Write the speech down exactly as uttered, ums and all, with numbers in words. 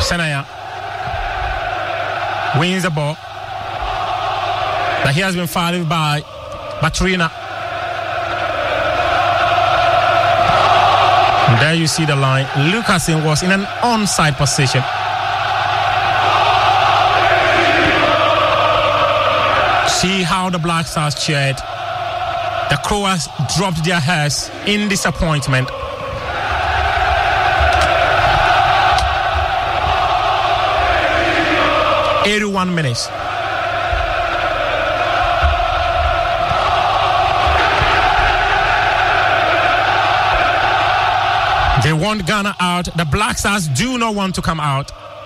Senaya wins the ball. But he has been fouled by Batrina. And there you see the line. Lucasen was in an onside position. See how the Black Stars cheered. The Croats dropped their heads in disappointment. eighty-one minutes. They want Ghana out. The Black Stars do not want to come out.